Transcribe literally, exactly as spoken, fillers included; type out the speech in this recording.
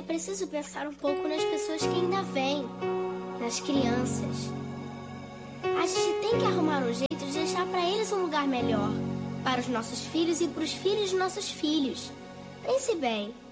preciso pensar um pouco nas pessoas que ainda vêm, nas crianças. A gente tem que arrumar um jeito de deixar para eles um lugar melhor, para os nossos filhos e para os filhos de nossos filhos. Pense bem,